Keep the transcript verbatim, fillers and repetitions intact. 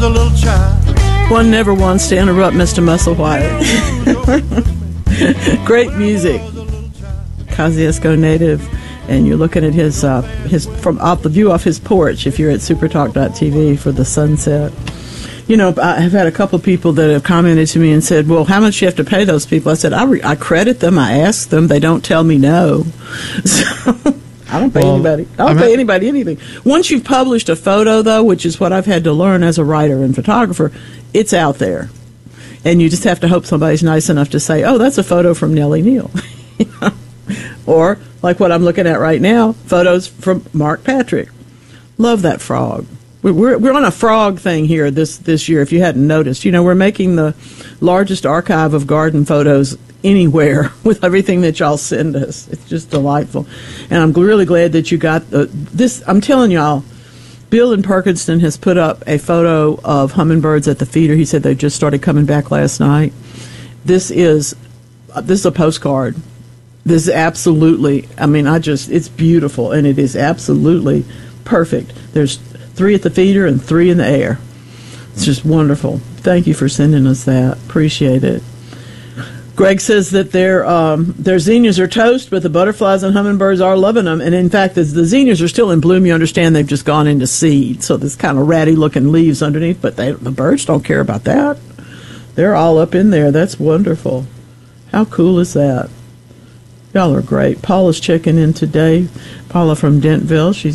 One never wants to interrupt Mister Musselwhite. Great music. Kosciuszko native, and you're looking at his uh, his from off the view off his porch if you're at supertalk dot t v for the sunset. You know, I have had a couple of people that have commented to me and said, well, how much do you have to pay those people? I said, I, re- I credit them, I ask them, they don't tell me no. So I don't pay well, anybody. I don't I mean, pay anybody anything. Once you've published a photo, though, which is what I've had to learn as a writer and photographer, it's out there. And you just have to hope somebody's nice enough to say, oh, that's a photo from Nellie Neal. You know? Or, like what I'm looking at right now, photos from Mark Patrick. Love that frog. We're we're on a frog thing here this, this year, if you hadn't noticed. You know, we're making the largest archive of garden photos anywhere with everything that y'all send us. It's just delightful. And I'm really glad that you got uh, this. I'm telling y'all, Bill in Perkinston has put up a photo of hummingbirds at the feeder. He said they just started coming back last night. This is uh, this is a postcard. This is absolutely, I mean, I just, it's beautiful, and it is absolutely perfect. There's three at the feeder and three in the air. It's just wonderful. Thank you for sending us that. Appreciate it. Greg says that their um, their zinnias are toast, but the butterflies and hummingbirds are loving them. And in fact, as the zinnias are still in bloom, you understand they've just gone into seed. So there's kind of ratty-looking leaves underneath, but they, the birds don't care about that. They're all up in there. That's wonderful. How cool is that? Y'all are great. Paula's checking in today. Paula from Dentville. She's